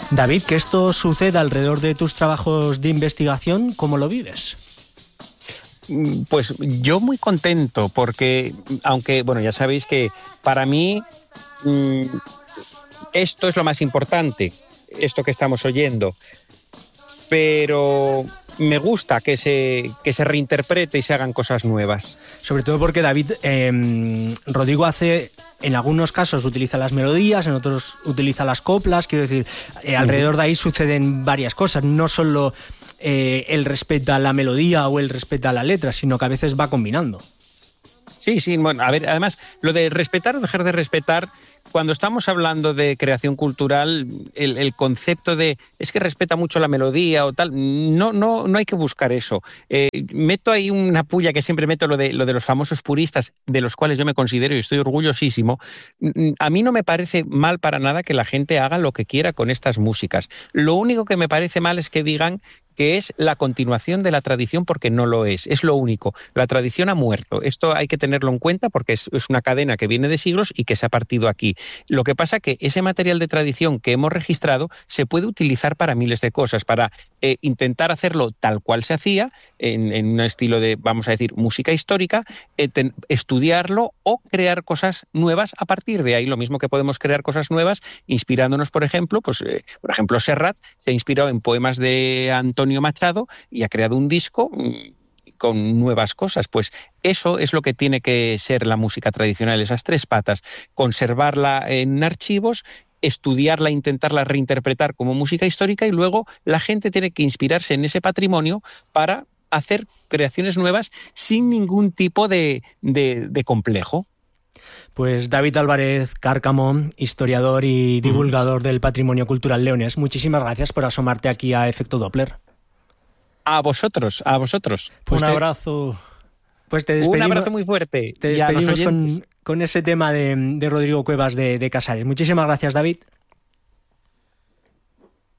David, que esto suceda alrededor de tus trabajos de investigación, ¿cómo lo vives? Pues yo muy contento porque, aunque, bueno, ya sabéis que para mí esto es lo más importante, esto que estamos oyendo, pero me gusta que se reinterprete y se hagan cosas nuevas. Sobre todo porque David, Rodrigo en algunos casos utiliza las melodías, en otros utiliza las coplas, quiero decir, alrededor de ahí suceden varias cosas, no solo él respeta la melodía o él respeta la letra, sino que a veces va combinando. Sí, bueno, a ver, además, lo de respetar o dejar de respetar, cuando estamos hablando de creación cultural, el concepto de es que respeta mucho la melodía o tal, no hay que buscar eso. Meto ahí una puya que siempre meto lo de los famosos puristas, de los cuales yo me considero y estoy orgullosísimo. A mí no me parece mal para nada que la gente haga lo que quiera con estas músicas. Lo único que me parece mal es que digan que es la continuación de la tradición, porque no lo es lo único. La tradición ha muerto. Esto hay que tenerlo en cuenta porque es una cadena que viene de siglos y que se ha partido aquí. Lo que pasa es que ese material de tradición que hemos registrado se puede utilizar para miles de cosas, para intentar hacerlo tal cual se hacía, en un estilo de, vamos a decir, música histórica, estudiarlo o crear cosas nuevas a partir de ahí. Lo mismo que podemos crear cosas nuevas inspirándonos, por ejemplo, Serrat se ha inspirado en poemas de Antonio Machado y ha creado un disco con nuevas cosas. Pues eso es lo que tiene que ser la música tradicional, esas tres patas: conservarla en archivos, estudiarla, intentarla reinterpretar como música histórica, y luego la gente tiene que inspirarse en ese patrimonio para hacer creaciones nuevas sin ningún tipo de complejo. Pues David Álvarez Cárcamo, historiador y divulgador del patrimonio cultural leonés, muchísimas gracias por asomarte aquí a Efecto Doppler. A vosotros. Pues un abrazo. Pues te despedimos. Un abrazo muy fuerte. Te despedimos con ese tema de Rodrigo Cuevas de Casares. Muchísimas gracias, David.